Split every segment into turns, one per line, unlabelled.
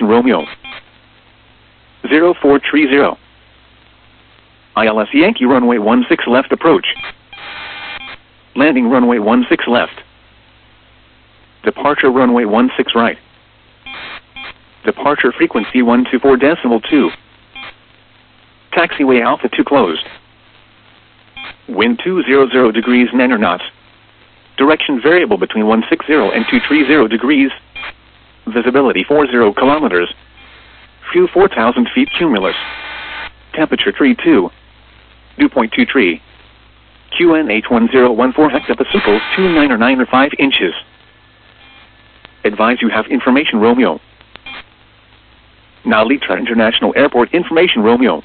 information Romeo. 0430. ILS Yankee runway 16 left approach. Landing runway 16 left. Departure runway 16 right. Departure frequency 124.2. Taxiway Alpha 2 closed. Wind 200 degrees 9 knots. Direction variable between 160 and 230 degrees. Visibility 40 kilometers. Fuel 4,000 feet cumulus. Temperature 32. Dew point 23. QNH 1014 hectopascals 2995 inches. Advise you have information Romeo. Now Litra International Airport information Romeo.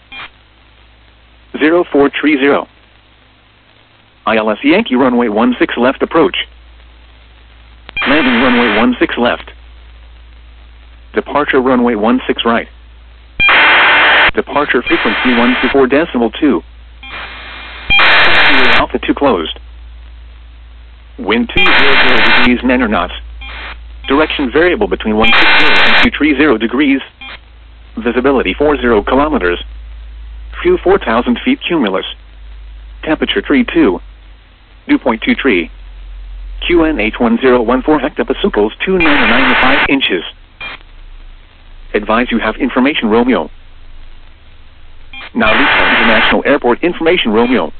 0430. ILS Yankee runway 16 left approach. Landing runway 16 left. Departure runway 16 right. Departure frequency 124.2. Taxiway Alpha 2 closed. Wind 200 degrees 9 knots. Direction variable between 160 and 230 degrees. Visibility 40 kilometers. Fuel 4,000 feet cumulus. Temperature 32. Dew point 23. QNH 1014 hectopascals 2995 inches. Advise you have information Romeo. Now Litra International Airport information Romeo.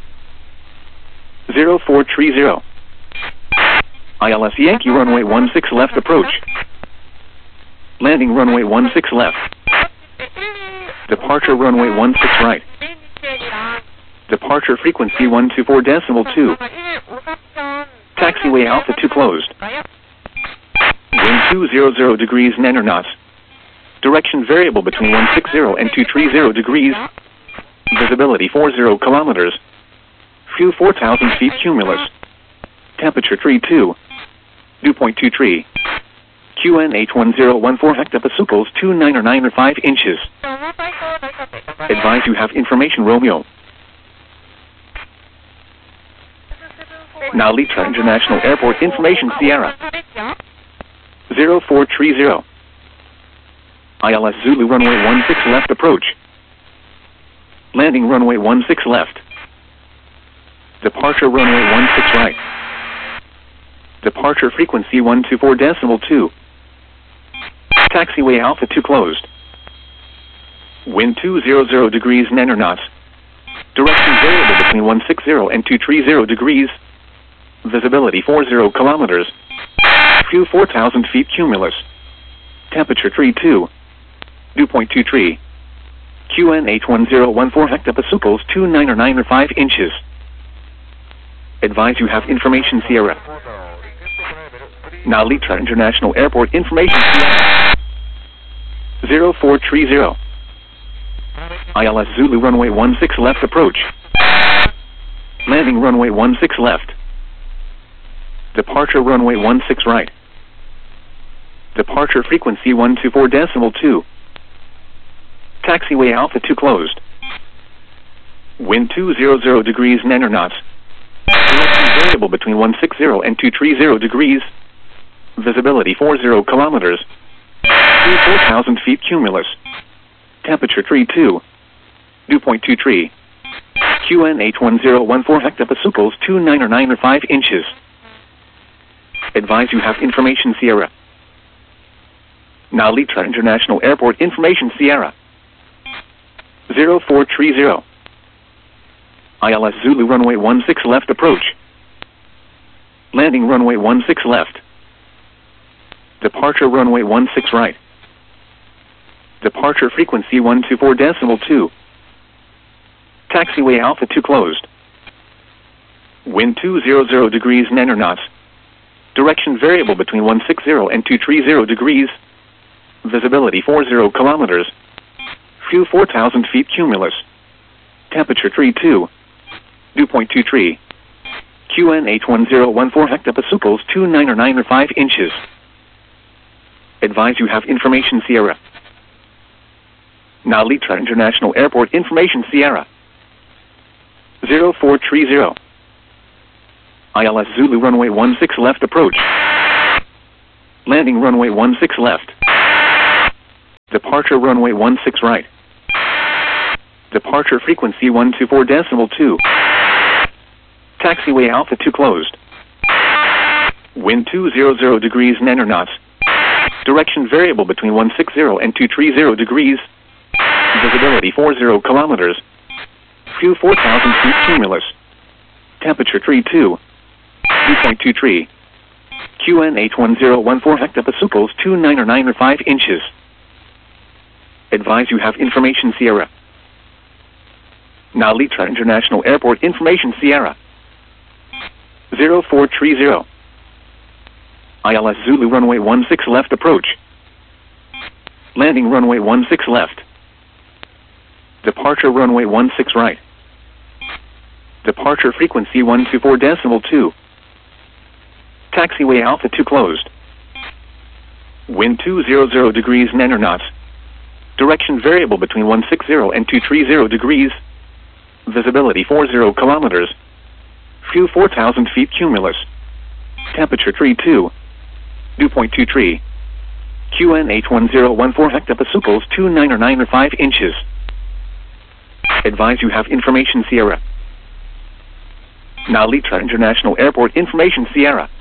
0430. ILS Yankee runway 16 left approach. Landing runway 16 left. Departure runway 16 right. Departure frequency 124.2. Taxiway Alpha 2 closed. Wind 200 degrees 9 knots. Direction variable between 160 and 230 degrees. Visibility 40 kilometers. Fuel 4,000 feet cumulus. Temperature 32. Dew point 23. QNH 1014 hectopascals 2995 inches. Advise you have information Romeo. Now Litra International Airport information Sierra. 0430. ILS Zulu runway 16 left approach. Landing runway 16 left. Departure runway 16 right. Departure frequency 124.2. Taxiway Alpha 2 closed. Wind 200 degrees 9 knots. Direction variable between 160 and 230 degrees. Visibility 40 kilometers. Fuel 4,000 feet cumulus. Temperature 32. Dew point 23. QNH 1014 hectopascals 2995 inches. Advise you have information Sierra. Now Litra International Airport information Sierra. 0430. ILS Zulu runway 16 left approach. Landing runway 16 left. Departure runway 16 right. Departure frequency 124.2. Taxiway Alpha 2 closed. Wind 200 degrees 9 knots. Direction variable between 160 and 230 degrees. Visibility 40 kilometers. Fuel 4,000 feet cumulus. Temperature 32. Dew point 23. QNH 1014 hectopascals 2995 inches. Advise you have information Sierra. Now Litra International Airport information Sierra. 0430. ILS Zulu runway 16 left approach. Landing runway 16 left. Departure runway 16 right. Departure frequency 124.2. Taxiway Alpha 2 closed. Wind 200 degrees 9 knots. Direction variable between 160 and 230 degrees. Visibility 40 kilometers. Fuel 4,000 feet cumulus. Temperature 32. Dew point 23. QNH 1014 hectopascals 2995 inches. Advise you have information Sierra. Now Litra International Airport information Sierra. 0430. ILS Zulu runway 16 left approach. Landing runway 16 left. Departure runway 16 right. Departure frequency 124.2. Taxiway Alpha 2 closed. Wind 200 degrees 9 knots. Direction variable between 160 and 230 degrees. Visibility 40 kilometers. Fuel 4,000 feet cumulus. Temperature 32. Dew point 23. QN 81014 hectopascals 2995 inches. Advise you have information Sierra. Now Litra International Airport information Sierra. 0430. ILS Zulu runway 16 left approach. Landing runway 16 left. Departure runway 16 right. Departure frequency 124.2. Taxiway Alpha 2 closed. Wind 200 degrees 9 knots. Direction variable between 160 and 230 degrees. Visibility 40 kilometers. Fuel 4,000 feet cumulus. Temperature 32. Dew point 23. QN 81014 hectopascals 2995 inches. Advise you have information Sierra. Now Litra International Airport information Sierra.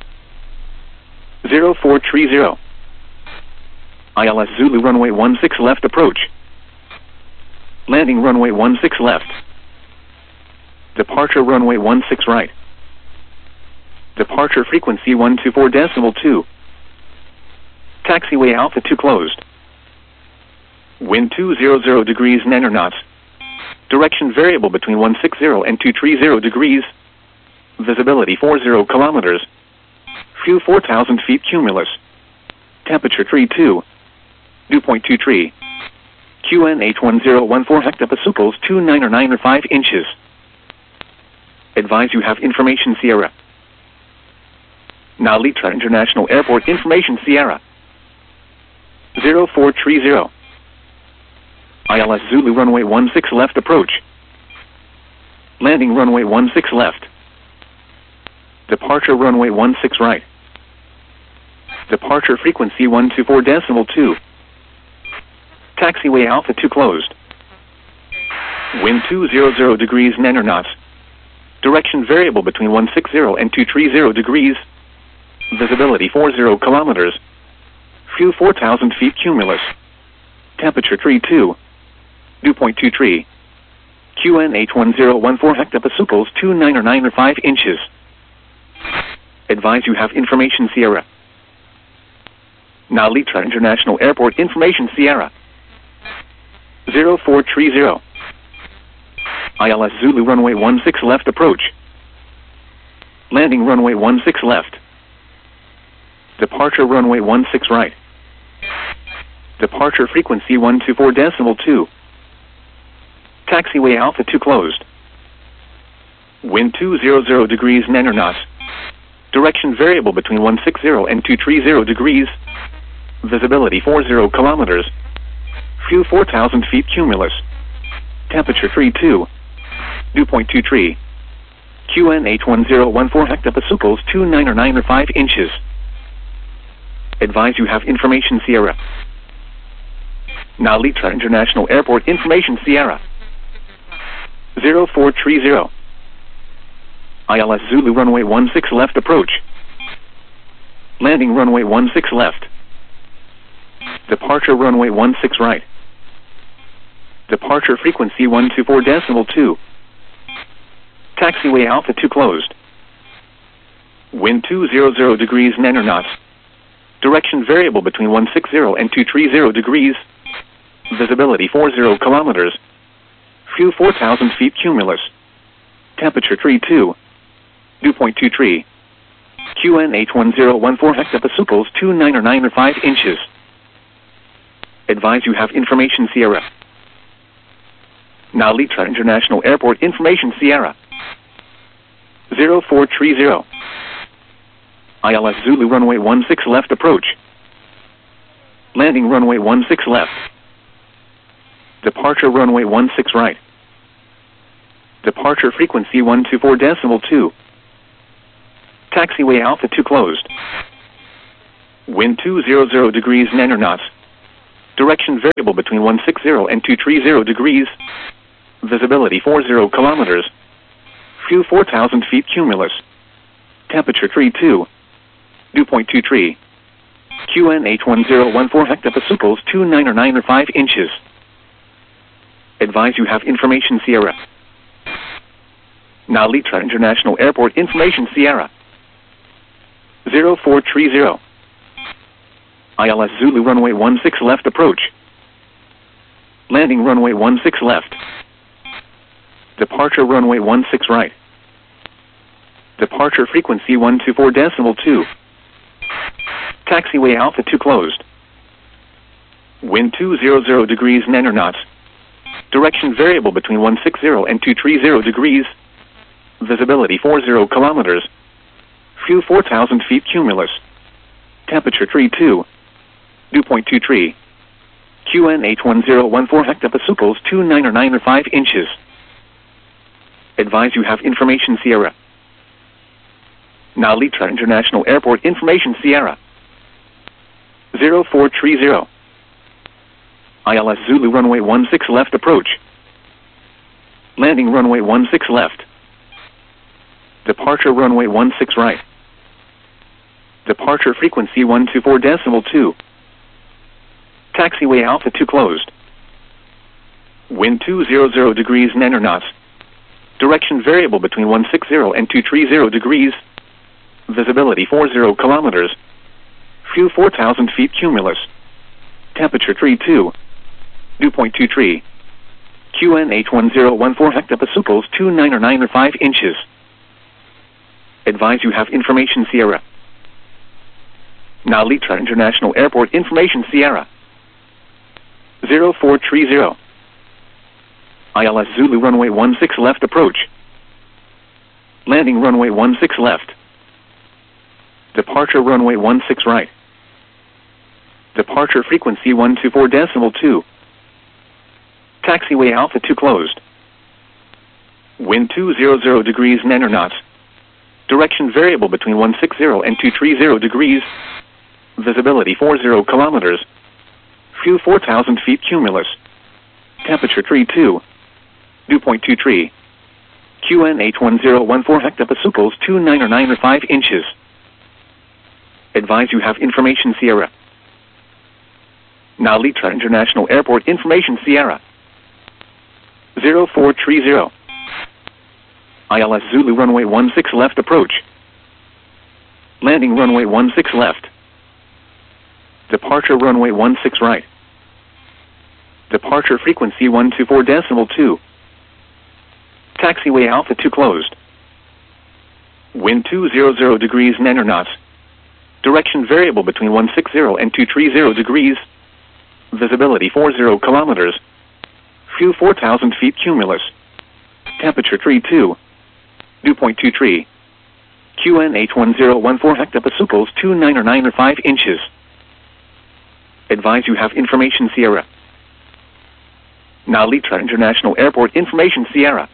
0430. ILS Zulu runway 16 left approach. Landing runway 16 left. Departure runway 16 right. Departure frequency 124.2. Taxiway Alpha 2 closed. Wind 200 degrees 9 knots. Direction variable between 160 and 230 degrees. Visibility 40 kilometers. Fuel 4,000 feet cumulus. Temperature 32. Dew point 23. QN 81014 hectopascals 2995 inches. Advise you have information Sierra. Now Litra International Airport information Sierra. 0430. ILS Zulu runway 16 left approach. Landing runway 16 left. Departure runway 16 right. Departure frequency 124.2. Taxiway Alpha 2 closed. Wind 200 degrees 9 knots. Direction variable between 160 and 230 degrees. Visibility 40 kilometers. Fuel 4,000 feet cumulus. Temperature 32. Dew point 23. QN 81014 hectopascals 2995 inches. Advise you have information Sierra. Now Litra International Airport information Sierra. 0430. ILS Zulu runway 16 left approach. Landing runway 16 left. Departure runway 16 right. Departure frequency 124.2. Taxiway Alpha 2 closed. Wind 200 degrees 9 knots. Direction variable between 160 and 230 degrees. Visibility 40 kilometers. Fuel 4,000 feet cumulus. Temperature 32. Dew point 23. QN 81014 hectopascals 2995 inches. Advise you have information Sierra. Now Litra International Airport information Sierra. 0430. ILS Zulu runway 16 left approach. Landing runway 16 left. Departure runway 16 right. Departure frequency 124.2. Taxiway Alpha 2 closed. Wind 200 degrees 9 knots. Direction variable between 160 and 230 degrees. Visibility 40 kilometers. Fuel 4,000 feet cumulus. Temperature 32. Dew point 23. QN 81014 hectopascals 2995 inches. Advise you have information Sierra. Now Litra International Airport information Sierra. 0430. ILS Zulu runway 16 left approach. Landing runway 16 left. Departure runway 16 right. Departure frequency 124.2. Taxiway Alpha 2 closed. Wind 200 degrees 9 knots. Direction variable between 160 and 230 degrees. Visibility 40 kilometers. View 4,000 feet cumulus. Temperature 32. Dew point 23. QNH 1014 hectopascals 2995 inches. Advise you have information Sierra. Now Litra International Airport information Sierra. 0430. ILS Zulu runway 16 left approach. Landing runway 16 left. Departure runway 16 right. Departure frequency 124.2. Taxiway Alpha 2 closed. Wind 200 degrees 9 knots. Direction variable between 160 and 230 degrees. Visibility 40 kilometers. View 4,000 feet cumulus. Temperature 32. Dew point 23. QNH 1014 hectopascals 2995 inches. Advise you have information Sierra. Now Litra International Airport information Sierra. 0430. ILS Zulu runway 16 left approach. Landing runway 16 left. Departure runway 16 right. Departure frequency 124.2. Taxiway Alpha 2 closed. Wind 200 degrees 9 knots. Direction variable between 160 and 230 degrees. Visibility 40 kilometers. View 4,000 feet cumulus. Temperature 32. Dew point 23. QNH 1014 hectopascals 2995 inches. Advise you have information Sierra. Now Litra International Airport information Sierra. 0430. ILS Zulu runway 16 left approach. Landing runway 16 left. Departure runway 16 right. Departure frequency 124.2. Taxiway Alpha 2 closed. Wind 200 degrees 9 knots. Direction variable between 160 and 230 degrees. Visibility 40 kilometers. View 4,000 feet cumulus. Temperature 32. Dew point 23. QNH 1014 hectopascals 2995 inches. Advise you have information Sierra. Now Litra International Airport information Sierra. 0430. ILS Zulu runway 16 left approach. Landing runway 16 left. Departure runway 16 right. Departure frequency 124.2. Taxiway Alpha 2 closed. Wind 200 degrees 9 knots. Direction variable between 160 and 230 degrees. Visibility 40 kilometers. View 4,000 feet cumulus. Temperature 32. Dew point 23. QNH 1014 hectopascals 2995 inches. Advise you have information Sierra. Now Litra International Airport information Sierra.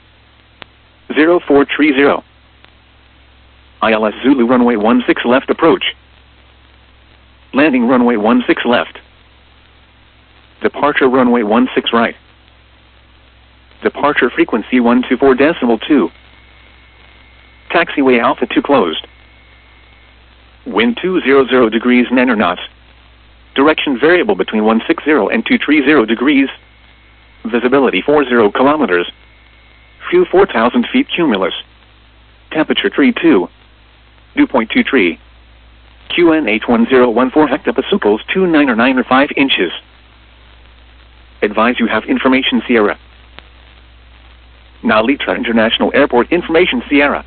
0430. ILS Zulu runway 16 left approach. Landing runway 16 left. Departure runway 16 right. Departure frequency 124.2. Taxiway Alpha 2 closed. Wind 200 degrees 9 knots. Direction variable between 160 and 230 degrees. Visibility 40 kilometers. View 4,000 feet cumulus. Temperature 32. Dew point 23. QNH 1014 hectopascals 2995 inches. Advise you have information Sierra. Now Litra International Airport information Sierra.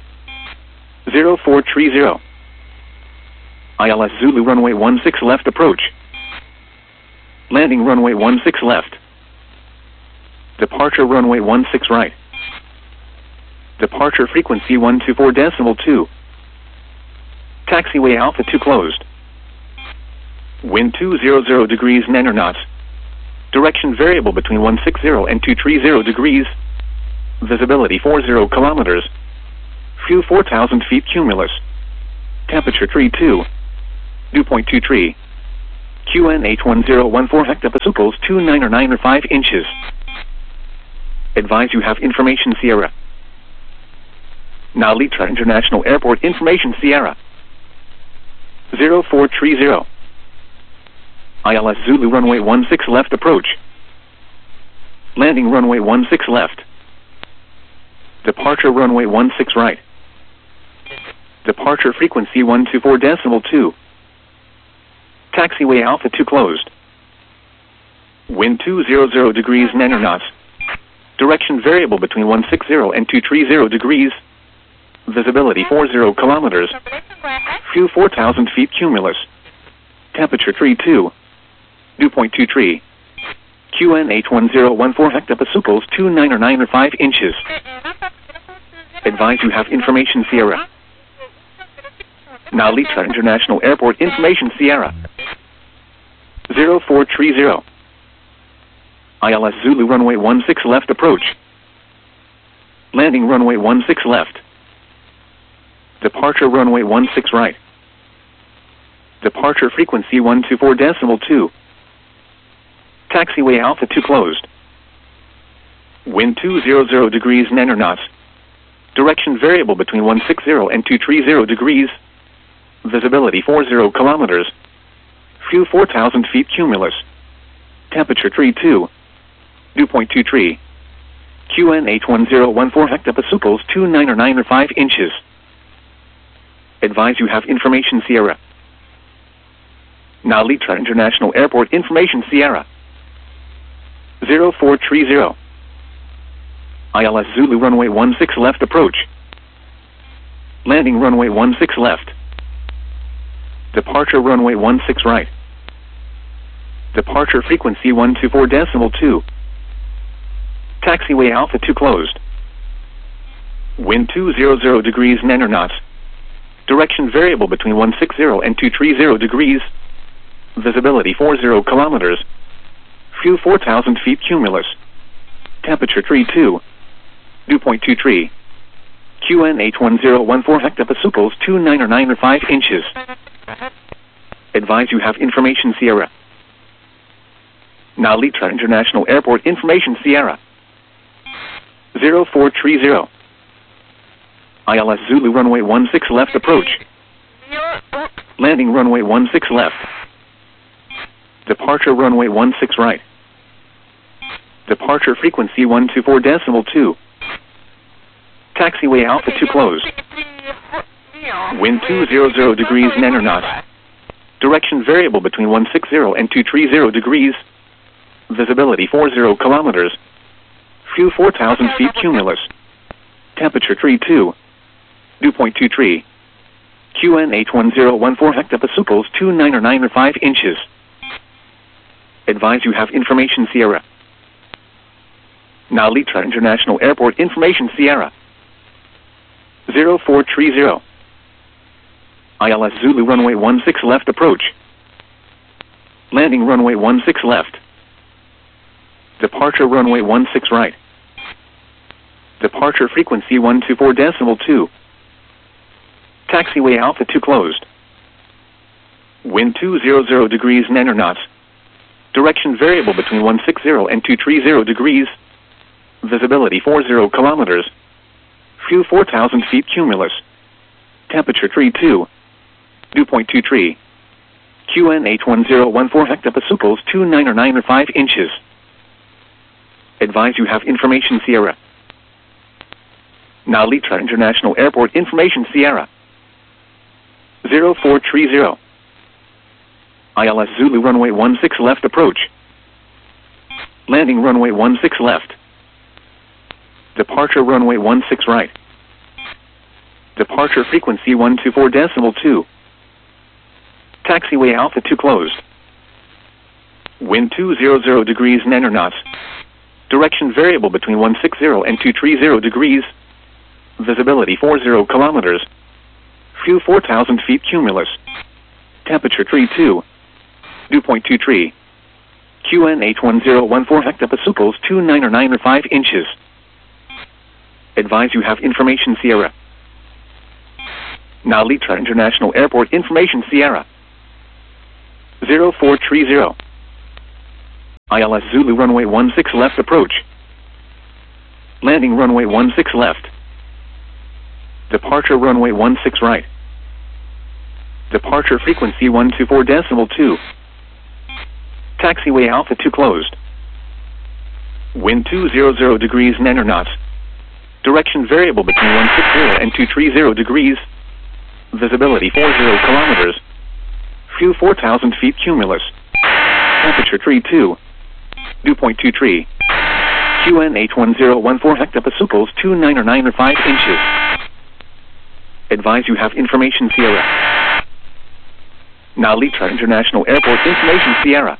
0430. ILS Zulu runway 16 left approach. Landing runway 16 left. Departure runway 16 right. Departure frequency 124.2. Taxiway Alpha 2 closed. Wind 200 degrees 9 knots. Direction variable between 160 and 230 degrees. Visibility 40 kilometers. View 4,000 feet cumulus. Temperature 32. Dew point 23. QNH1014 hectopascals equals 2995 inches. Advise you have information Sierra. Now Litra International Airport information Sierra. 0430. ILS Zulu runway 16 left approach. Landing runway 16 left. Departure runway 16 right. Departure frequency 124.2. Taxiway Alpha 2 closed. Wind 200 degrees 9 knots. Direction variable between 160 and 230 degrees. Visibility 40 kilometers. Fuel 4,000 feet cumulus. Temperature 32. Dew point 23. QNH1014 hectopascals equals 2995 inches. Advise you have information Sierra. Now Litra International Airport information Sierra. 0430. ILS Zulu runway 16 left approach. Landing runway 16 left. Departure runway 16 right. Departure frequency 124.2. Taxiway Alpha 2 closed. Wind 200 degrees 9 knots. Direction variable between 160 and 230 degrees. Visibility 40 kilometers. Fuel 4,000 feet cumulus. Temperature 32. Dew point 23. QNH1014 hectopascals equals 2995 inches. Advise you have information Sierra. Now Litra International Airport information Sierra. 0430. ILS Zulu runway 16 left approach. Landing runway 16 left. Departure runway 16 right. Departure frequency 124.2. Taxiway Alpha 2 closed. Wind 200 degrees 9 knots. Direction variable between 160 and 230 degrees. Visibility 40 kilometers. Fuel 4,000 feet cumulus. Temperature 32. Dew point 23. QNH1014 hectopascals equals 2995 inches. Advise you have information Sierra. Now Litra International Airport information Sierra. 0430. ILS Zulu runway 16 left approach. Landing runway 16 left. Departure runway 16 right. Departure frequency 124.2. Taxiway Alpha 2 closed. Wind 200 degrees 9 knots. Direction variable between 160 and 230 degrees. Visibility 40 kilometers. Fuel 4,000 feet cumulus. Temperature 32. Dew point 23. QNH1014 hectopascals equals 2995 inches. Advise you have information Sierra. Now Litra International Airport information Sierra. 0430. ILS Zulu runway 16 left approach. Landing runway 16 left. Departure runway 16 right. Departure frequency 124.2. Taxiway Alpha 2 closed. Wind 200 degrees 9 knots. Direction variable between 160 and 230 degrees. Visibility 40 kilometers. Fuel 4,000 feet cumulus. Temperature 32. Dew point 23. QNH1014 hectopascals equals 2995 inches. Advise you have information Sierra. Now Litra International Airport information Sierra. 0430. ILS Zulu runway 16 left approach. Landing runway 16 left. Departure runway 16 right. Departure frequency 124.2. Taxiway Alpha 2 closed. Wind 200 degrees 9 knots. Direction variable between 160 and 230 degrees. Visibility 40 kilometers. Fuel 4,000 feet cumulus. Temperature 32. Dew point 23. QNH1014 hectopascals equals 2995 inches. Advise you have information Sierra. Now Litra International Airport information Sierra. 0430. ILS Zulu runway 16 left approach. Landing runway 16 left. Departure runway 16 right. Departure frequency 124.2. Taxiway Alpha 2 closed. Wind 200 degrees 9 knots. Direction variable between 160 and 230 degrees. Visibility 40 kilometers. Fuel 4,000 feet cumulus. Temperature 32. Dew point 23. QNH 1014 hectopascals 2995 inches. Advise you have information Sierra. Now Litra International Airport information Sierra.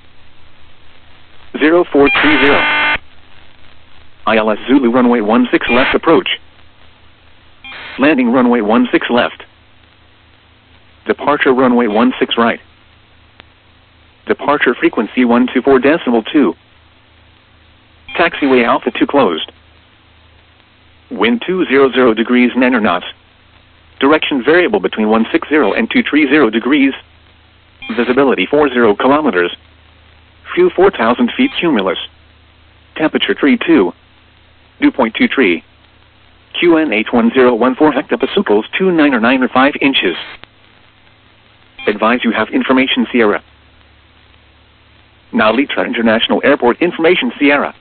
0430. ILS Zulu runway 16 left approach. Landing runway 16 left. Departure runway 16 right. Departure frequency 124.2. Taxiway Alpha 2 closed. Wind 200 degrees 9 knots. Direction variable between 160 and 230 degrees. Visibility 40 kilometers. Fuel 4,000 feet cumulus. Temperature 32. Dew point 23. QNH 1014 hectopascals 2995 inches. Advise you have information Sierra. Now Litra International Airport information Sierra.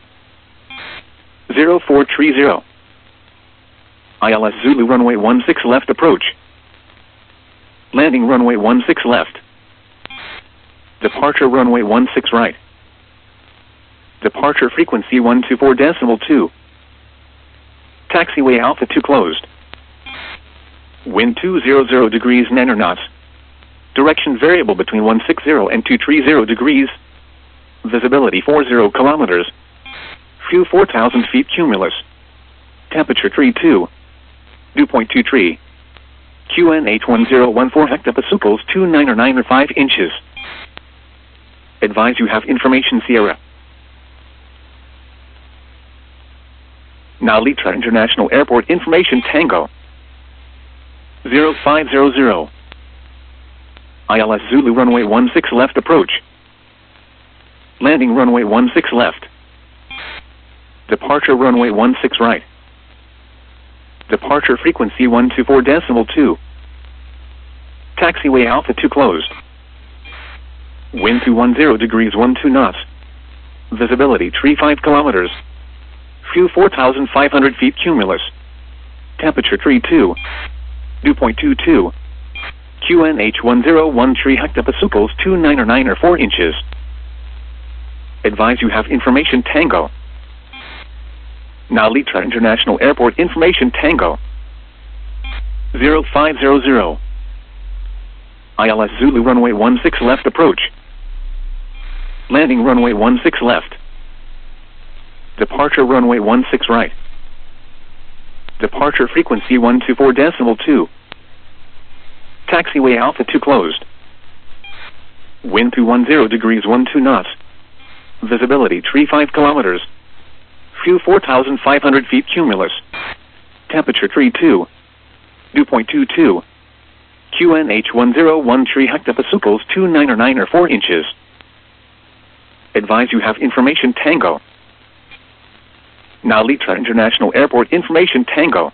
0430. ILS Zulu runway 16 left approach. Landing runway 16 left. Departure runway 16 right. Departure frequency 124.2. Taxiway Alpha 2 closed. Wind 200 degrees 9 knots. Direction variable between 160 and 230 degrees. Visibility 40 kilometers. Fuel 4,000 feet cumulus. Temperature 32. Dew point 23. QNH 1014 hectopascals 2995 inches. Advise you have information Sierra. Now Litra International Airport information Tango. 0500. ILS Zulu runway 16 left approach. Landing runway 16 left. Departure runway 16 right. Departure frequency 124.2. Taxiway Alpha 2 closed. Wind 210 degrees 12 knots. Visibility 35 kilometers. Fuel 4,500 feet cumulus. Temperature 32. Dew point 22. QNH 1013 hectopascals 2994 inches. Advise you have information Tango. Now Litra International Airport information Tango. 0500. ILS Zulu runway 16 left approach. Landing runway 16 left. Departure runway 16 right. Departure frequency 124.2. Taxiway Alpha 2 closed. Wind 210 degrees 12 knots. Visibility 35 kilometers. Fuel 4,500 feet cumulus. Temperature 32. Dew point 22. QNH 1013 hectopascals 2994 inches. Advise you have information Tango. Now Litra International Airport information Tango.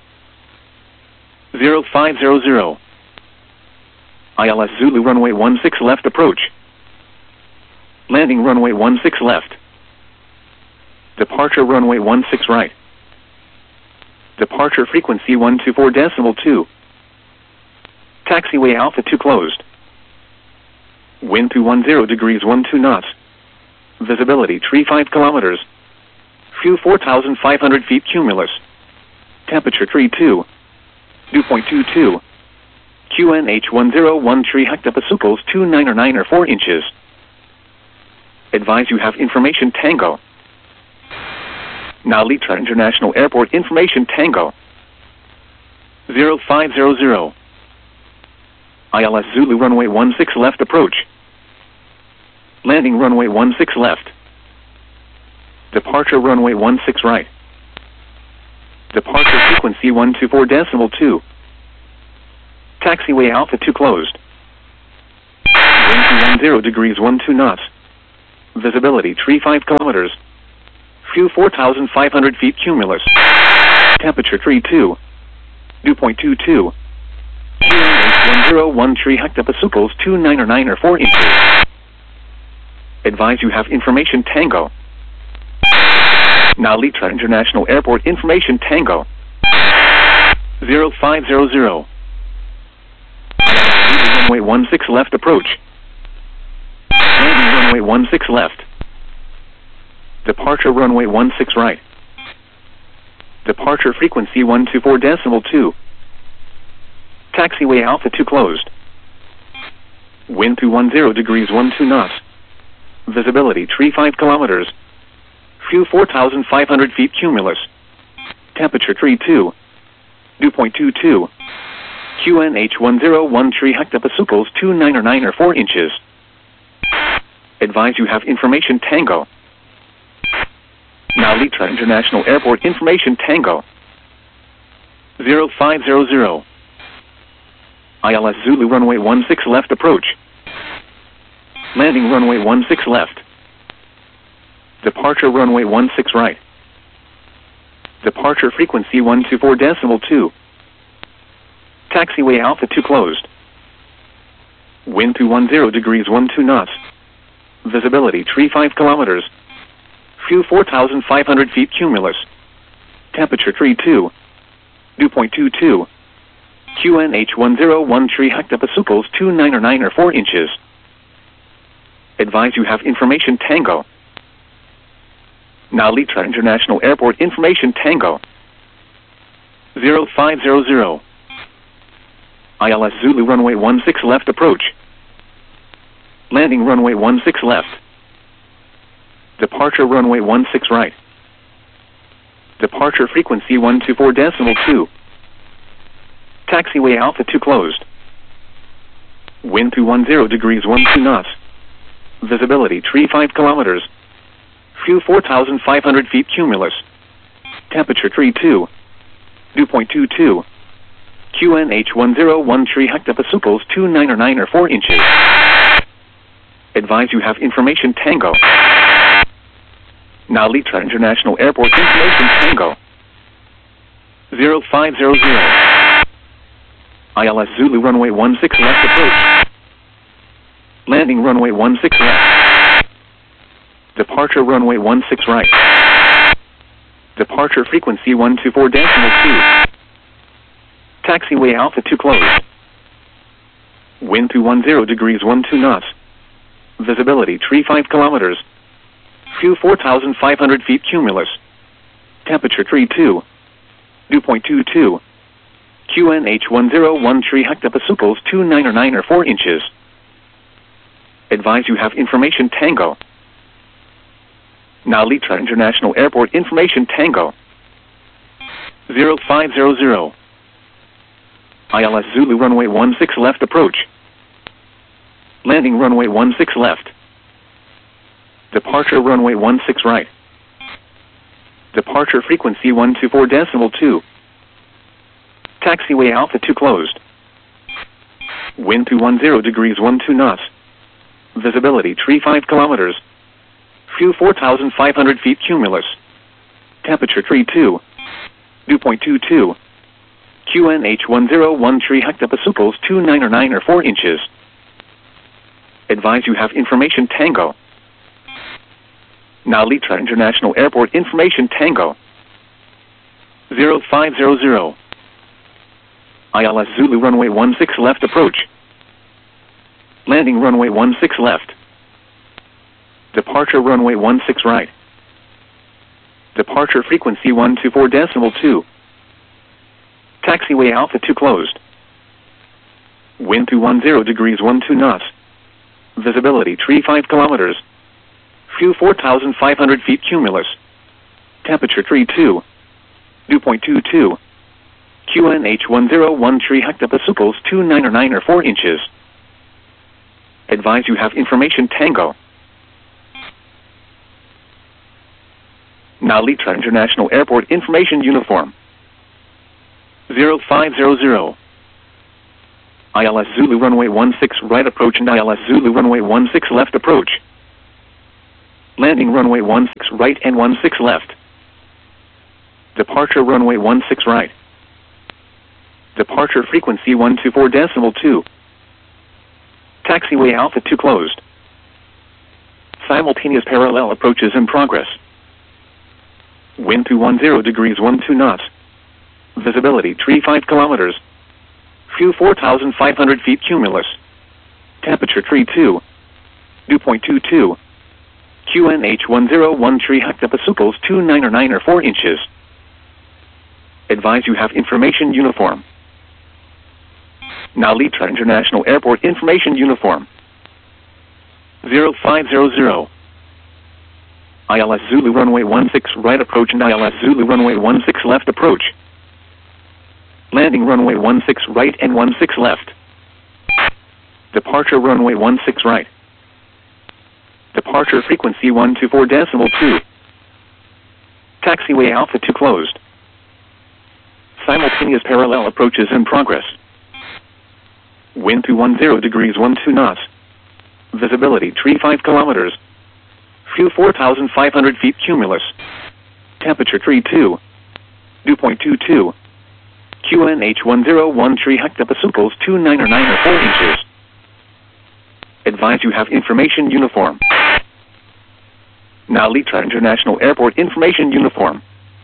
0500. ILS Zulu runway 16 left approach. Landing runway 16 left. Departure runway 16 right. Departure frequency 124.2. Taxiway Alpha 2 closed. Wind 210 degrees 12 knots. Visibility 35 kilometers. Fuel 4,500 feet cumulus. Temperature 32. Dew point 22. QNH 1013 hectopascals 2994 inches. Advise you have information Tango. Now Litra International Airport information Tango. 0500. ILS Zulu runway 16 left approach. Landing runway 16 left. Departure runway 16 right. Departure frequency 124.2. Taxiway Alpha 2 closed. Wind 10 degrees 12 knots. Visibility 35 kilometers. Fuel 4,500 feet cumulus. Temperature 32. Dew point 22. QNH 1013 hectopascals 299 or 4 inches. Advise you have information Tango. Now Litra International Airport information Tango. 0500. Runway 16 left approach. Landing runway 16 left. Departure runway 16 right. Departure frequency 124.2. Taxiway Alpha 2 closed. Wind 210 degrees 12 knots. Visibility 35 kilometers. Fuel 4,500 feet cumulus. Temperature 32. Dew point 22. QNH 1013 hectopascals 299 or 4 inches. Advise you have information Tango. Now Litra International Airport information Tango. 0500. ILS Zulu runway 16 left approach. Landing runway 16 left. Departure runway 16 right. Departure frequency 124.2. Taxiway Alpha 2 closed. Wind 210 degrees 12 knots. Visibility 35 kilometers. Fuel 4,500 feet cumulus. Temperature 32. Dew point 22. QNH 1013 hectopascals 299 or 4 inches. Advise you have information Tango. Now Litra International Airport information Tango. 0500. ILS Zulu runway 16 left approach. Landing runway 16 left. Departure runway 16 right. Departure frequency 124.2. Taxiway Alpha 2 closed. Wind 210 degrees 12 knots. Visibility 35 kilometers. Fuel 4,500 feet cumulus. Temperature 32. Dew point 22. QNH 1013 hectopascals 299 or 4 inches. Advise you have information Tango. Now Litra International Airport information Tango. 0500. ILS Zulu runway 16 left approach. Landing runway 16 left. Departure runway 16 right. Departure frequency 124.2. Taxiway Alpha 2 closed. Wind 210 degrees 12 knots. Visibility 35 kilometers. Fuel 4,500 feet cumulus. Temperature 32. Dew point 22. QNH 1013 hectopascals 299 or 4 inches. Advise you have information Tango. Now Litra International Airport information Tango. 0500. ILS Zulu runway 16 left approach. Landing runway 16 left. Departure runway 16 right. Departure frequency 124.2. Taxiway Alpha 2 closed. Wind 210 degrees 12 knots. Visibility 35 kilometers. Fuel 4,500 feet cumulus. Temperature 32. Dew point 22. QNH 1013 hectopascals 299 or 4 inches. Advise you have information Tango. Now Litra International Airport information Tango. 0500. ILS Zulu runway 16 left approach. Landing runway 16 left. Departure runway 16 right. Departure frequency 124.2. Taxiway Alpha 2 closed. Wind 210 degrees 12 knots. Visibility 35 kilometers. Fuel 4,500 feet cumulus. Temperature 32. Dew point 22. QNH 1013 hectopascals 299 or 4 inches. Advise you have information Tango. Now Litra International Airport information uniform. 0500. ILS Zulu runway 16 right approach and ILS Zulu runway 16 left approach. Landing runway 16 right and 16 left. Departure runway 16 right. Departure frequency 124.2. Taxiway Alpha 2 closed. Simultaneous parallel approaches in progress. Wind 210 degrees 12 knots. Visibility 35 kilometers. Fuel 4,500 feet cumulus. Temperature 32. Dew point 22. QNH 101 hectopascals 299 or 4 inches. Advise you have information uniform. Now Litra International Airport information uniform. 0500. ILS Zulu runway 16 right approach and ILS Zulu runway 16 left approach. Landing runway 16 right and 16 left. Departure runway 16 right. Departure frequency 124.2. Taxiway Alpha 2 closed. Simultaneous parallel approaches in progress. Wind 210 degrees 12 knots. Visibility 35 kilometers. Fuel 4,500 feet cumulus. Temperature 32. Dew point 22. QNH 101 hectopascals 299 or 4 inches. Advise you have information uniform. Now Litra International Airport information uniform.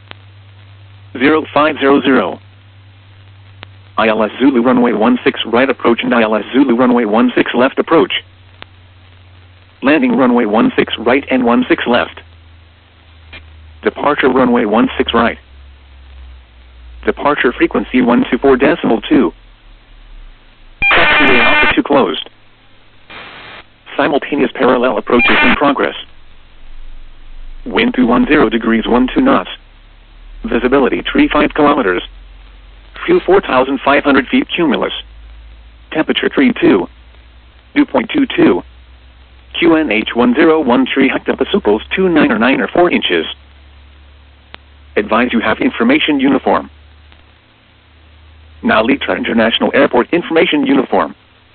0500. ILS Zulu runway 16 right approach and ILS Zulu runway 16 left approach. Landing runway 16 right and 16 left. Departure runway 16 right. Departure frequency 124.2. Taxiway Alpha 2 closed. Simultaneous parallel approaches in progress. Wind 210 degrees 12 knots. Visibility 35 kilometers. Fuel 4,500 feet cumulus. Temperature 32. Dew point 22. QNH 101 hectopascals 299 or 4 inches. Advise you have information uniform. Now Litra International Airport information uniform.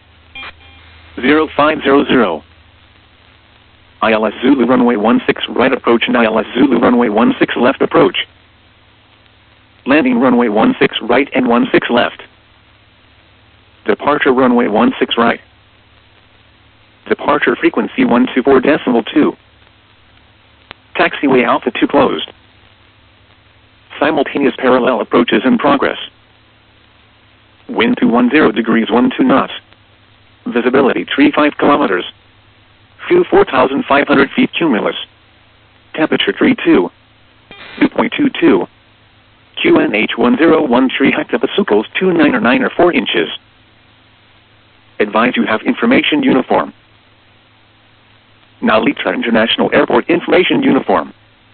0500. ILS Zulu runway 16 right approach and ILS Zulu runway 16 left approach. Landing runway 16 right and 16 left. Departure runway 16 right. Departure frequency 124.2. Taxiway Alpha 2 closed. Simultaneous parallel approaches in progress. Wind 210 degrees 12 knots. Visibility 35 kilometers. Fuel 4,500 feet cumulus. Temperature 32. Dew point 22. QNH 101 hectopascals 299 or 4 inches. Advise you have information uniform. Now Litra International Airport information uniform.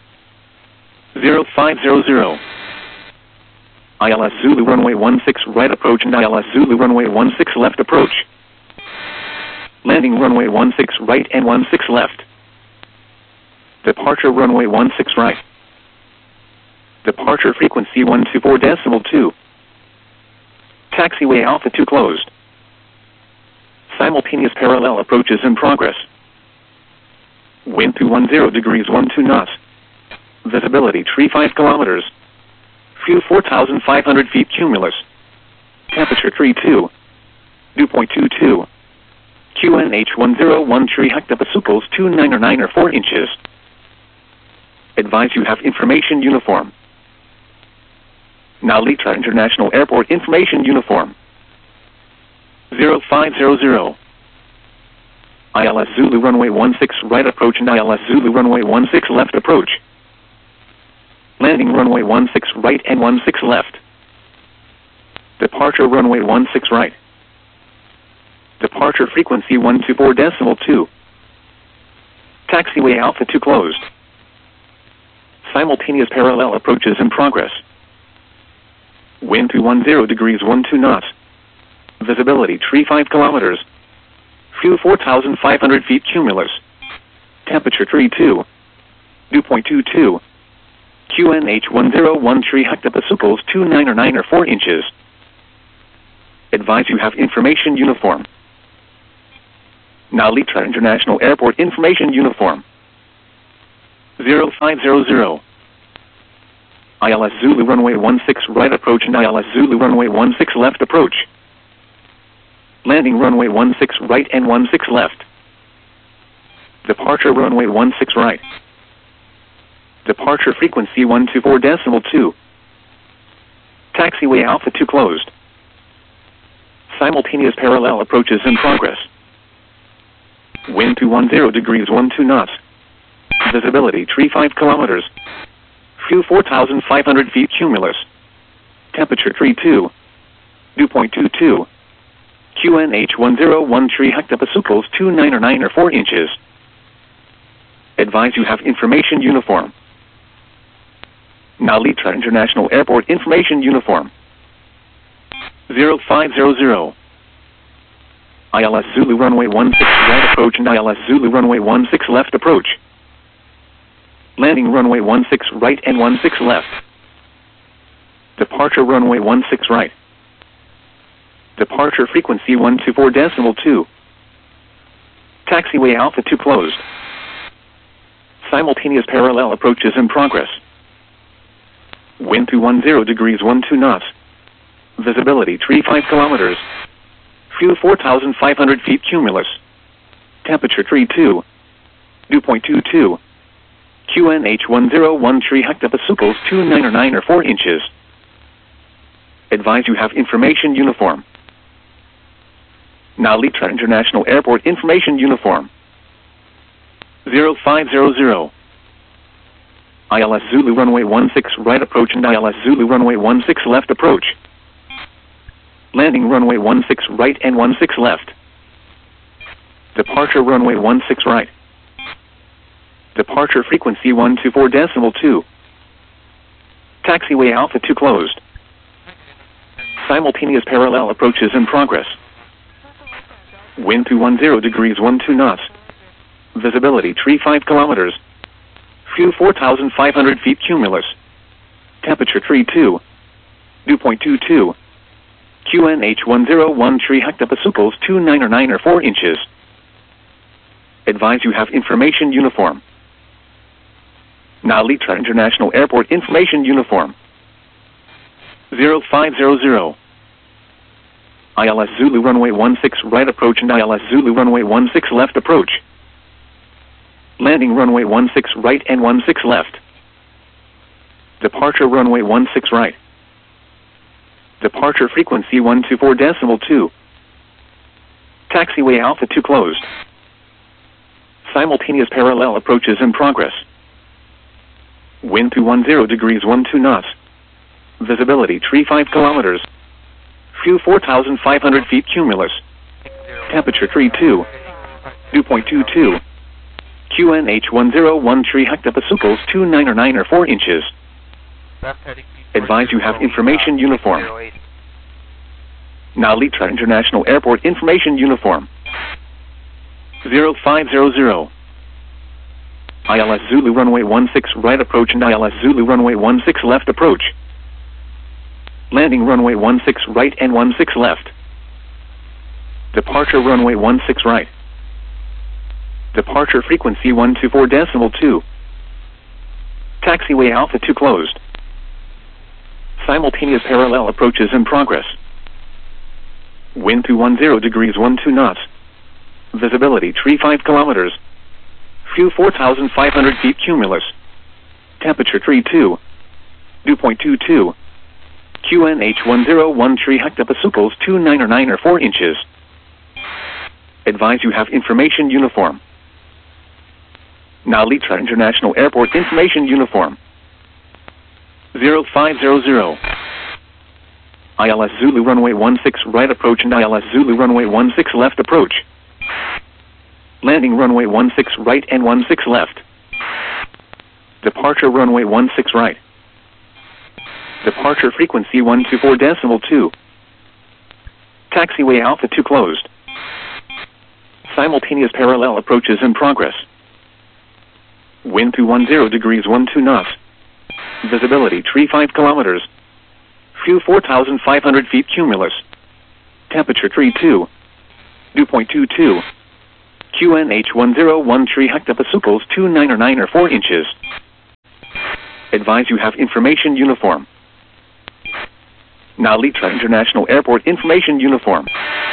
0500. ILS Zulu runway 16 right approach and ILS Zulu runway 16 left approach. Landing runway 16 right and 16 left. Departure runway 16 right. Departure frequency 124.2. Taxiway Alpha 2 closed. Simultaneous parallel approaches in progress. Wind 210 degrees 12 knots. Visibility 35 kilometers. Fuel 4,500 feet cumulus. Temperature 32. Dew point 22. QNH 101 hectopascals 299 or 4 inches. Advise you have information uniform. Now Litra International Airport information uniform. 0500. ILS Zulu runway 16 right approach and ILS Zulu runway 16 left approach. Landing runway 16 right and 16 left. Departure runway 16 right. Departure frequency 124.2. Taxiway Alpha 2 closed. Simultaneous parallel approaches in progress. Wind 210 degrees 12 knots. Visibility 35 kilometers. Fuel 4,500 feet cumulus. Temperature 32. Dew point 22. QNH 101 hectopascals 299 or 4 inches. Advise you have information uniform. Narita International Airport information uniform. 0500. ILS Zulu runway 16 right approach and ILS Zulu runway 16 left approach. Landing runway 16 right and 16 left. Departure runway 16 right. Departure frequency 124.2. Taxiway Alpha 2 closed. Simultaneous parallel approaches in progress. Wind 210 degrees 12 knots. Visibility 35 kilometers. Fuel 4,500 feet cumulus. Temperature 32. Dew point 22. QNH 1013 hectopascals 299 or 4 inches. Advise you have information uniform. Narita International Airport information uniform. 0500. ILS Zulu runway 16 right approach and ILS Zulu runway 16 left approach. Landing runway 16 right and 16 left. Departure runway 16 right. Departure frequency 124.2. Taxiway Alpha 2 closed. Simultaneous parallel approaches in progress. Wind 210 degrees 12 knots. Visibility 35 kilometers. Fuel 4,500 feet cumulus. Temperature 32. Dew point 22. QNH 1013 hectopascals 299 or 4 inches. Advise you have information uniform. Narita International Airport information uniform. 0500. ILS Zulu runway 16 right approach and ILS Zulu runway 16 left approach. Landing runway 16 right and 16 left. Departure runway 16 right. Departure frequency 124.2. Taxiway Alpha 2 closed. Simultaneous parallel approaches in progress. Wind 210 degrees 12 knots. Visibility 35 kilometers. Fuel 4,500 feet cumulus. Temperature 32. Dew point 22. QNH 1013 hectopascals 299 or 4 inches. Advise you have information uniform. Narita International Airport information uniform. 0500. ILS Zulu runway 16 right approach and ILS Zulu runway 16 left approach. Landing runway 16 right and 16 left. Departure runway 16 right. Departure frequency 124.2. Taxiway Alpha 2 closed. Simultaneous parallel approaches in progress. Wind 210 degrees 12 knots. Visibility 35 kilometers. Fuel 4,500 feet cumulus. Temperature 32. Dew point 22. QNH 1013 hectopascals 299 or 4 inches. Advise you have information uniform. Narita International Airport information uniform. 0500. ILS Zulu runway 16 right approach and ILS Zulu runway 16 left approach. Landing runway 16 right and 16 left. Departure runway 16 right. Departure frequency 124.2. Taxiway Alpha 2 closed. Simultaneous parallel approaches in progress. Wind 210 degrees 12 knots. Visibility 35 kilometers. Fuel 4,500 feet cumulus. Temperature 32. Dew point 22. QNH 1013 hectopascals 299 or 4 inches. Advise you have information uniform. Narita International Airport information uniform. 0500. ILS Zulu runway 16 right approach and ILS Zulu runway 16 left approach. Landing runway 16 right and 16 left. Departure runway 16 right. Departure frequency 124.2. Taxiway Alpha 2 closed. Simultaneous parallel approaches in progress. Wind 210 degrees 12 knots. Visibility 35 kilometers. Fuel 4,500 feet cumulus. Temperature tree 2. Dew point 22. QNH 101 hectopascals 299 or 4 inches. Advise you have information uniform. Now Litra International Airport information uniform.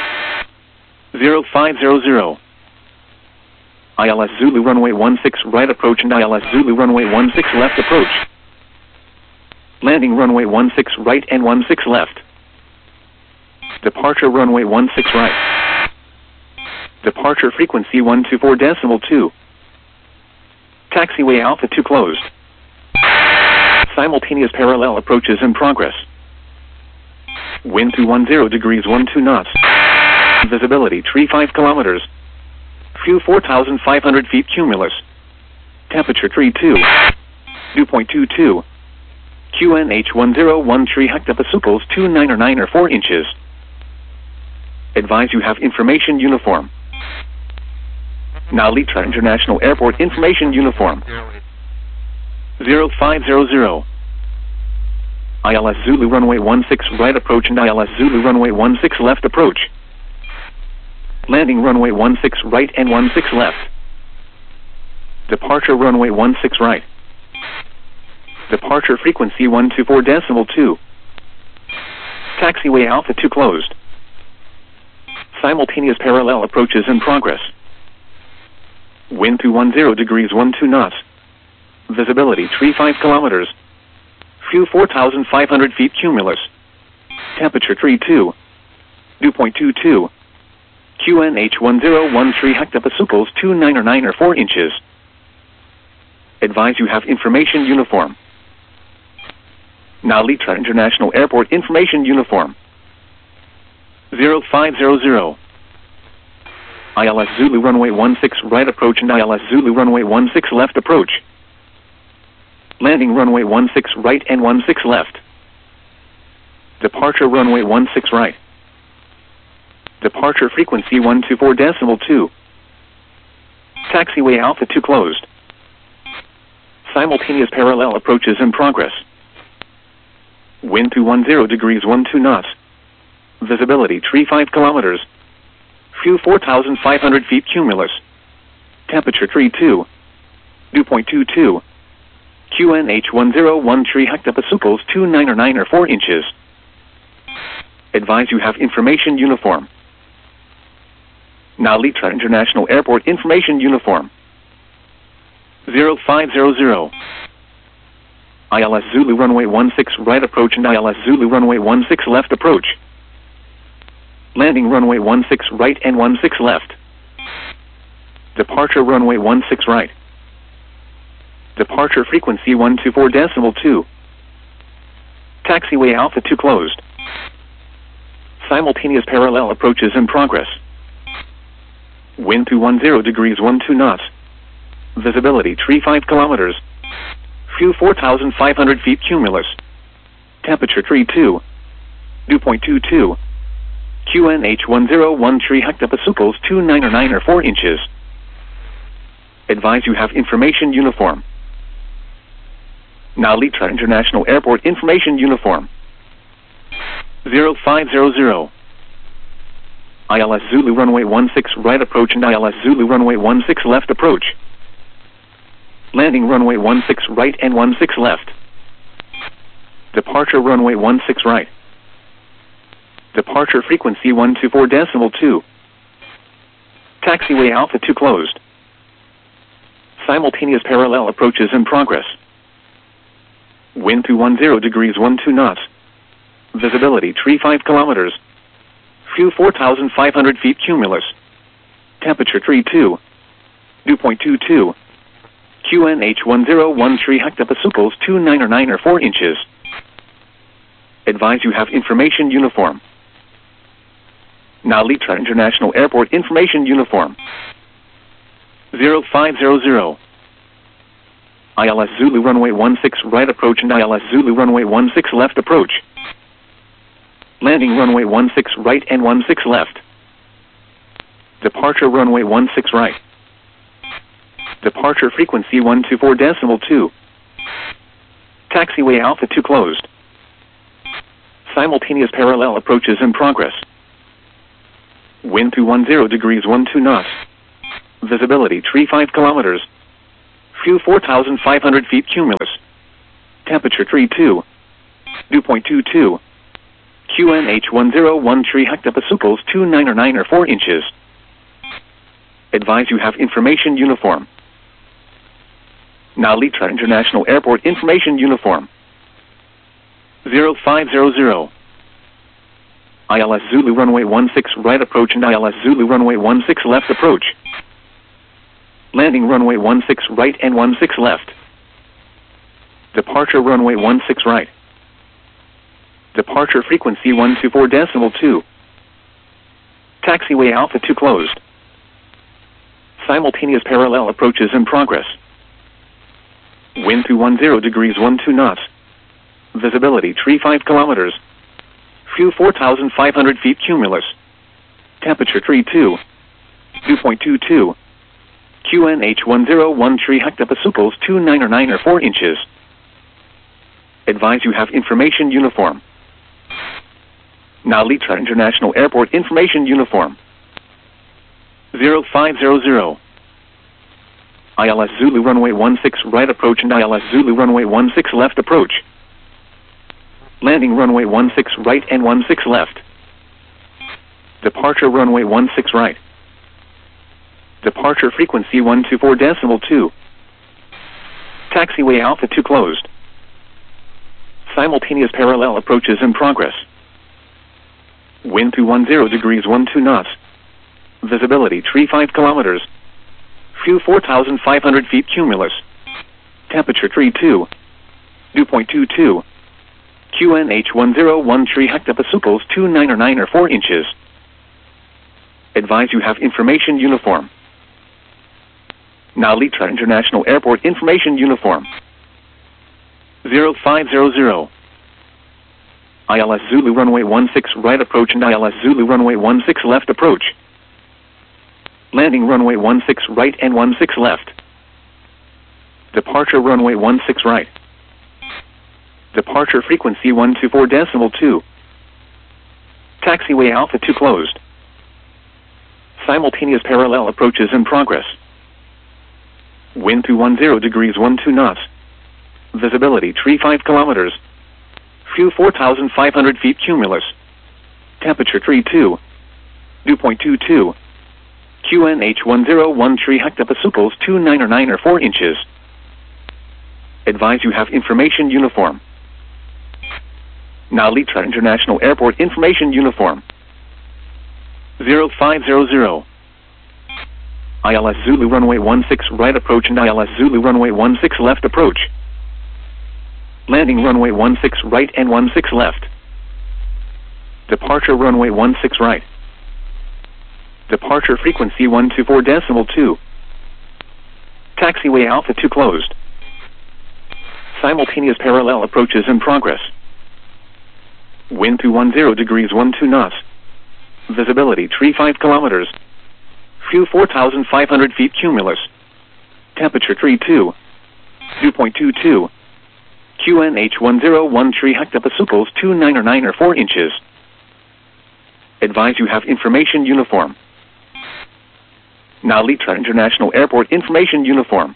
0500. ILS Zulu runway 16 right approach and ILS Zulu runway 16 left approach. Landing runway 16 right and 16 left. Departure runway 16 right. Departure frequency 124.2. Taxiway Alpha 2 closed. Simultaneous parallel approaches in progress. Wind 210 degrees 12 knots. Visibility 35 kilometers. Few 4,500 feet cumulus. Temperature 32. Dew point 22. QNH 101 hectopascals 299 or 4 inches. Advise you have information uniform. Now Litra International Airport information uniform. 0500. ILS Zulu runway 16 right approach and ILS Zulu runway 16 left approach. Landing runway 16 right and 16 left. Departure runway 16 right. Departure frequency 124.2. Taxiway Alpha 2 closed. Simultaneous parallel approaches in progress. Wind 210 degrees 12 knots. Visibility 35 kilometers. Few 4,500 feet cumulus. Temperature 32. Dew point 22. QNH 101 hectopascals 299 or 4 inches. Advise you have information uniform. Now Litra International Airport information uniform. 0500. ILS Zulu runway 16 right approach and ILS Zulu runway 16 left approach. Landing runway 16 right and 16 left. Departure runway 16 right. Departure frequency 124.2. Taxiway Alpha 2 closed. Simultaneous parallel approaches in progress. Wind 210 degrees 12 knots. Visibility 35 kilometers. Few 4,500 feet cumulus. Temperature 32. Dew point 22. QNH 101 hectopascals 299 or 4 inches. Advise you have information uniform. Now Litra International Airport information uniform. 0500. ILS Zulu runway 16 right approach and ILS Zulu runway 16 left approach. Landing runway 16 right and 16 left. Departure runway 16 right. Departure frequency 124.2. Taxiway Alpha 2 closed. Simultaneous parallel approaches in progress. Wind 210 degrees 12 knots. Visibility 35 kilometers. Few 4,500 feet cumulus. Temperature 32. Dew point 22. QNH 101 hectopascals 299 or 4 inches. Advise you have information uniform. Now Litra International Airport information uniform. 0500. ILS Zulu runway 16 right approach and ILS Zulu runway 16 left approach. Landing runway 16 right and 16 left. Departure runway 16 right. Departure frequency 124.2. Taxiway Alpha 2 closed. Simultaneous parallel approaches in progress. Wind 210 degrees 12 knots. Visibility 35 kilometers. Few 4,500 feet cumulus. Temperature 32. Dew point 22. QNH 101 hectopascals 299 or 4 inches. Advise you have information uniform. Now Litra International Airport information uniform. 0500. ILS Zulu runway 16 right approach and ILS Zulu runway 16 left approach. Landing runway 16 right and 16 left. Departure runway 16 right. Departure frequency 124.2. Taxiway Alpha 2 closed. Simultaneous parallel approaches in progress. Wind 210 degrees 12 knots. Visibility 35 kilometers. Fuel 4,500 feet cumulus. Temperature 32. Dew point 22. QNH 101 hectopascals 299 or 4 inches. Advise you have information uniform. Now Litra International Airport information uniform. 0500. ILS Zulu runway 16 right approach and ILS Zulu runway 16 left approach. Landing runway 16 right and 16 left. Departure runway 16 right. Departure frequency 124.2. Taxiway Alpha 2 closed. Simultaneous parallel approaches in progress. Wind 210 degrees 12 knots. Visibility 35 kilometers. Fuel 4,500 feet cumulus. Temperature 32. Dew point 22. QNH 101 hectopascals 299 or 4 inches. Advise you have information uniform. Now Litra International Airport information uniform. 0500. ILS Zulu runway 16 right approach and ILS Zulu runway 16 left approach. Landing runway 16 right and 16 left. Departure runway 16 right. Departure frequency 124.2. Taxiway Alpha 2 closed. Simultaneous parallel approaches in progress. Wind 210 degrees 12 knots. Visibility 35 kilometers. Fuel 4,500 feet cumulus. Temperature 32. Dew point 22. QNH 101 hectopascals 299 or 4 inches. Advise you have information uniform. Now Litra International Airport information uniform. 0500. ILS Zulu runway 16 right approach and ILS Zulu runway 16 left approach. Landing runway 16 right and 16 left. Departure runway 16 right. Departure frequency 124.2. Taxiway Alpha 2 closed. Simultaneous parallel approaches in progress. Wind 210 degrees 12 knots. Visibility 35 kilometers. Fuel 4,500 feet cumulus. Temperature 32. Dew point 22. QNH 101 hectopascals 299 or 4 inches. Advise you have information uniform. Now Litra International Airport information uniform. 0500. ILS Zulu runway 16 right approach and ILS Zulu runway 16 left approach. Landing runway 16 right and 16 left. Departure runway 16 right. Departure frequency 124.2. Taxiway Alpha 2 closed. Simultaneous parallel approaches in progress. Wind 210 degrees 12 knots. Visibility 35 kilometers. Fuel 4,500 feet cumulus. Temperature 32. Dew point 22. QNH 101 hectopascals 299 or 4 inches. Advise you have information uniform. Now Litra International Airport information uniform.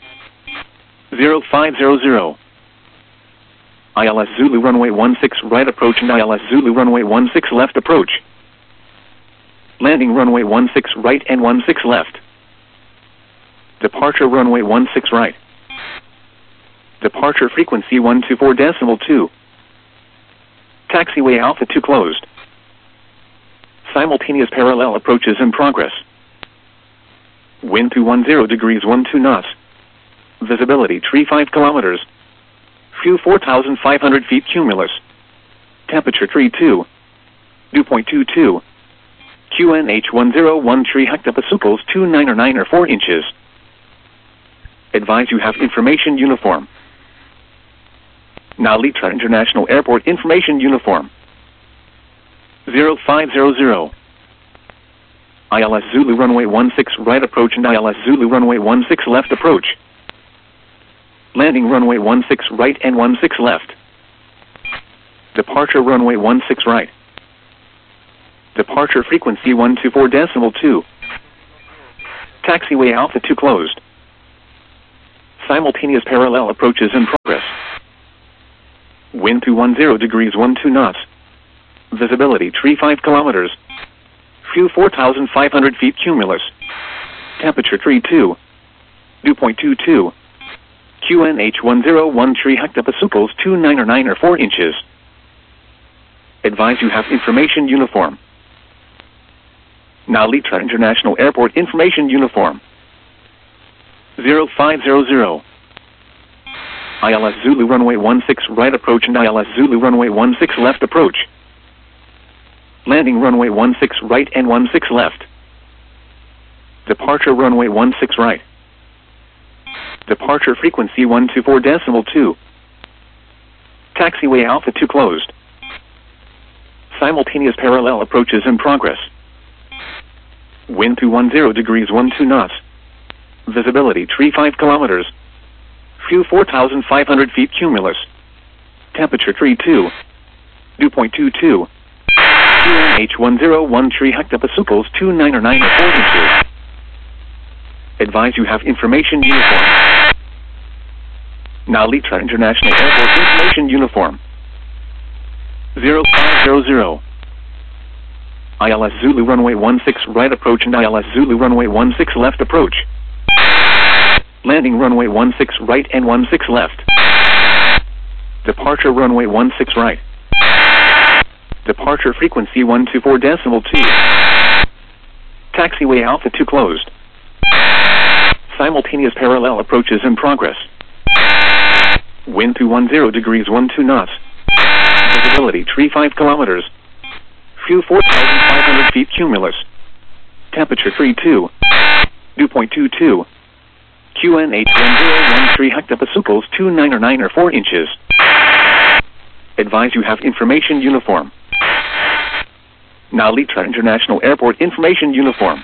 0500. ILS Zulu runway 16 right approach and ILS Zulu runway 16 left approach. Landing runway 16 right and 16 left. Departure runway 16 right. Departure frequency 124.2. Taxiway Alpha 2 closed. Simultaneous parallel approaches in progress. Wind 210 degrees 12 knots. Visibility 35 kilometers. Fuel 4,500 feet cumulus. Temperature 32. Dew point 22. QNH 101 hectopascals 299 or 4 inches. Advise you have information uniform. Now Litra International Airport information uniform. 0500. ILS Zulu runway 16 right approach and ILS Zulu runway 16 left approach. Landing runway 16 right and 16 left. Departure runway 16 right. Departure frequency 124.2. Taxiway Alpha 2 closed. Simultaneous parallel approaches in progress. Wind 210 degrees 12 knots. Visibility 35 kilometers. Fuel 4,500 feet cumulus. Temperature 32. Dew point 22. QNH 1013 hectopascals 299 or 4 inches. Advise you have information uniform. Nalitra International Airport information uniform. 0500. ILS Zulu runway 16 right approach and ILS Zulu runway 16 left approach. Landing runway 16 right and 16 left. Departure runway 16 right. Departure frequency 124.2. Taxiway Alpha 2 closed. Simultaneous parallel approaches in progress. Wind 210 degrees 12 knots. Visibility 35 kilometers. Fuel 4,500 feet cumulus. Temperature 32. Dew point 22. QNH 1013 hectopascals 299 or 4 inches. Advise you have information uniform. Nalitra International Airport information uniform. 0500. ILS Zulu runway 16 right approach and ILS Zulu runway 16 left approach. Landing runway 16 right and 16 left. Departure runway 16 right. Departure frequency 124.2. Taxiway Alpha 2 closed. Simultaneous parallel approaches in progress. Wind 210 degrees 12 knots. Visibility 35 kilometers. Fuel 4,500 feet cumulus. Temperature 32. Dew point 22. QNH 1013 hectopascals 299 or 4 inches. Advise you have information uniform. Nalitra International Airport information uniform.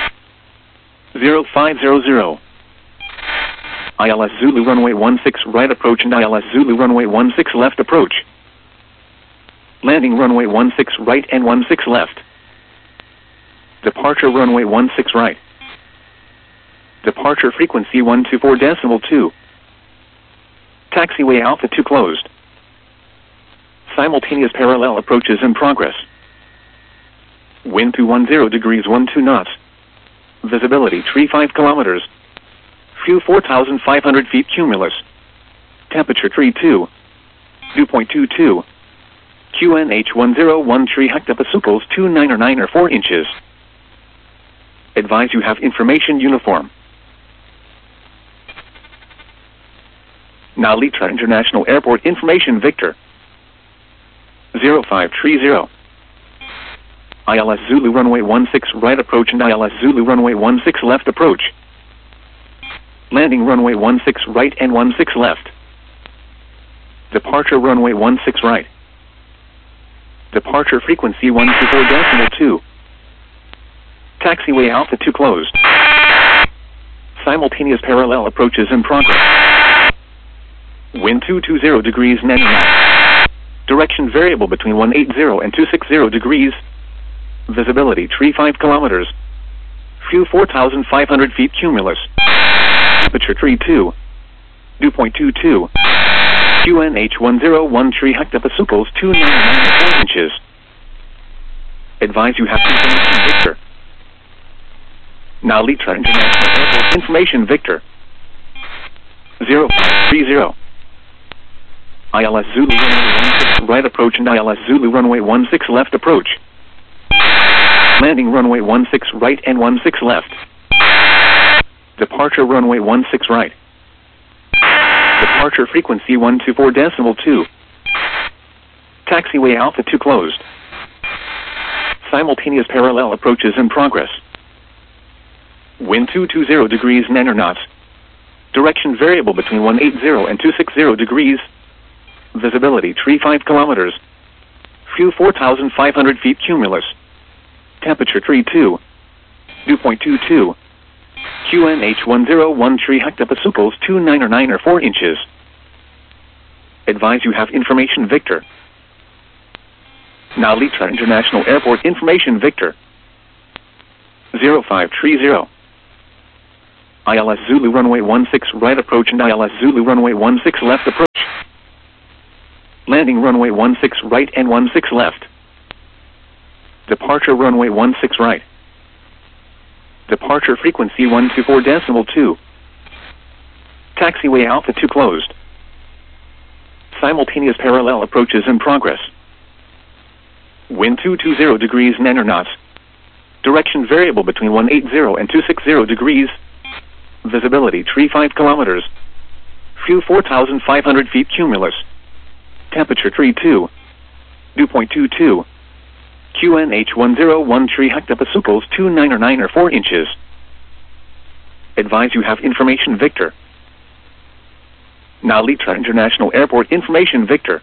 0500. ILS Zulu runway 16 right approach and ILS Zulu runway 16 left approach. Landing runway 16 right and 16 left. Departure runway 16 right. Departure frequency 124.2. Taxiway Alpha 2 closed. Simultaneous parallel approaches in progress. Wind 210 degrees 12 knots. Visibility 35 kilometers. Fuel 4,500 feet cumulus. Temperature 32. Dew point 22. QNH 1013 hectopascals 299 or 4 inches. Advise you have information uniform. Nalitra International Airport information Victor. 0530. ILS Zulu runway 16 right approach and ILS Zulu runway 16 left approach. Landing runway 16 right and 16 left. Departure runway 16 right. Departure frequency 124.2. Taxiway Alpha 2 closed. Simultaneous parallel approaches in progress. Wind 220 degrees 9 knots. Direction variable between 180 and 260 degrees. Visibility 35 kilometers. Fuel 4,500 feet cumulus. Temperature 32. Dew point 22. QNH 1013 hectopascals 299 or 4 inches. Advise you have information Victor. Nalitra International Airport information Victor. 0530. ILS Zulu runway 16 right approach and ILS Zulu runway 16 left approach. Landing runway 16 right and 16 left. Departure runway 16 right. Departure frequency 124.2. Taxiway Alpha 2 closed. Simultaneous parallel approaches in progress. Wind 220 degrees 9 knots. Direction variable between 180 and 260 degrees. Visibility 35 kilometers. Fuel 4,500 feet cumulus. Temperature 32. Dew point 22. QNH 1013 hectopascals 299 or 4 inches. Advise you have information Victor. Now Litra International Airport information Victor. 0530. ILS Zulu runway 16 right approach and ILS Zulu runway 16 left approach. Landing runway 16 right and 16 left. Departure runway 16 right. Departure frequency 124.2. Taxiway Alpha 2 closed. Simultaneous parallel approaches in progress. Wind 220 degrees 9 knots. Direction variable between 180 and 260 degrees. Visibility 35 kilometers. Fuel 4,500 feet cumulus. Temperature 32. Dew point 22. QNH 1013 hectopascals 299 or 4 inches. Advise you have information Victor. Now Litra International Airport information Victor.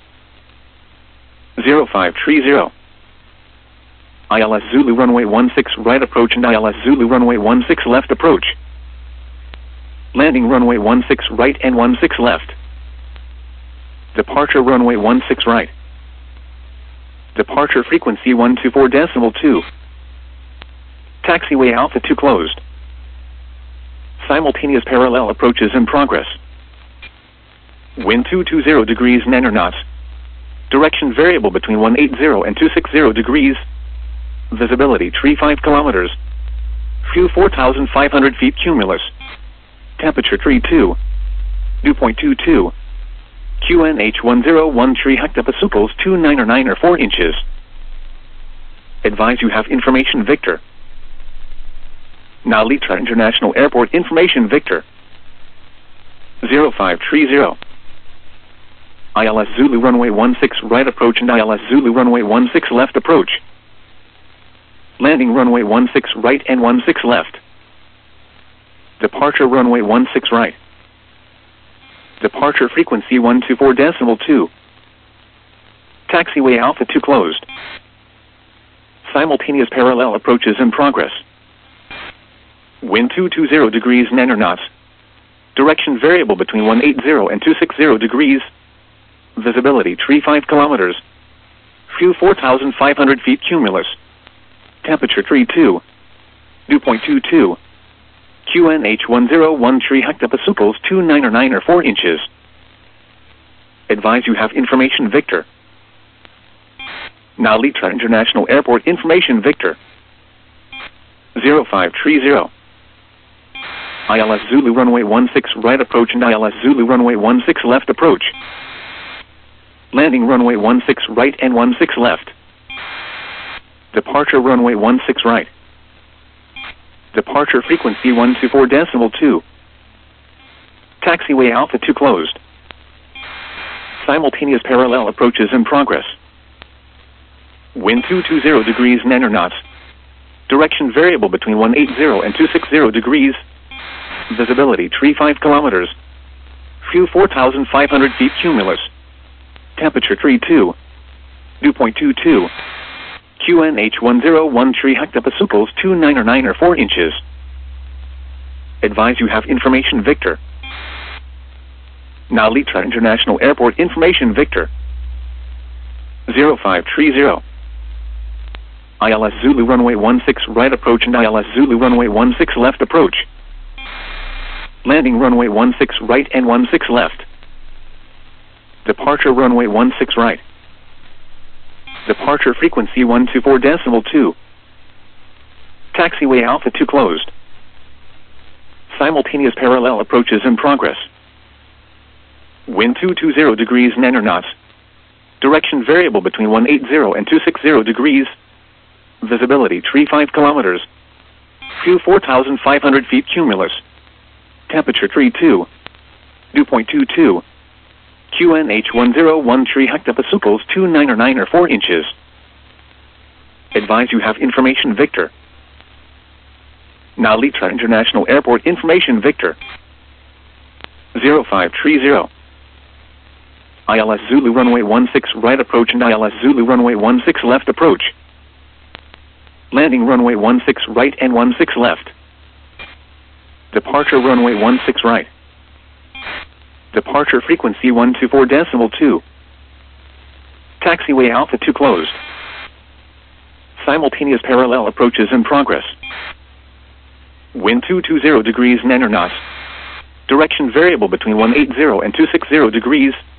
0530. ILS Zulu runway 16 right approach and ILS Zulu runway 16 left approach. Landing runway 16 right and 16 left. Departure runway 16 right. Departure frequency 124.2. Taxiway Alpha 2 closed. Simultaneous parallel approaches in progress. Wind 220 degrees 9 knots. Direction variable between 180 and 260 degrees. Visibility 35 kilometers. Fuel 4,500 feet cumulus. Temperature 32. Dew point 22. QNH 1013 hectopascals 299 or 4 inches. Advise you have information Victor. Now Litra International Airport information Victor. 0530. ILS Zulu runway 16 right approach and ILS Zulu runway 16 left approach. Landing runway 16 right and 16 left. Departure runway 16 right. Departure frequency 124.2. Taxiway Alpha 2 closed. Simultaneous parallel approaches in progress. Wind 220 degrees 9 knots. Direction variable between 180 and 260 degrees. Visibility 35 kilometers. Fuel 4,500 feet cumulus. Temperature 32. Dew point 22. QNH 1013 hectopascals 299 or 4 inches. Advise you have information Victor. Now Litra International Airport information Victor. 0530. ILS Zulu runway 16 right approach and ILS Zulu runway 16 left approach. Landing runway 16 right and 16 left. Departure runway 16 right. Departure frequency 124.2. Taxiway Alpha 2 closed. Simultaneous parallel approaches in progress. Wind 220 degrees 9 knots. Direction variable between 180 and 260 degrees. Visibility 35 kilometers. Fuel 4,500 feet cumulus. Temperature 32. Dew point 22. QNH 1013 hectopascals 299 or 4 inches. Advise you have information Victor. Now Litra International Airport information Victor. 0530. ILS Zulu runway 16 right approach and ILS Zulu runway 16 left approach. Landing runway 16 right and 16 left. Departure runway 16 right. Departure frequency 124.2. Taxiway Alpha 2 closed. Simultaneous parallel approaches in progress. Wind 220 degrees 9 knots. Direction variable between 180 and 260 degrees. Visibility 35 kilometers. Fuel 4,500 feet cumulus. Temperature 32. Dew point 22. QNH 1013 hectopascals 299 or 4 inches. Advise you have information Victor. Now Litra International Airport information Victor. 0530. ILS Zulu runway 16 right approach and ILS Zulu runway 16 left approach. Landing runway 16 right and 16 left. Departure runway 16 right. Departure frequency 124.2. Taxiway Alpha 2 closed. simultaneous parallel approaches in progress. Wind 220 degrees 9 knots. Direction variable between 180 and 260 degrees.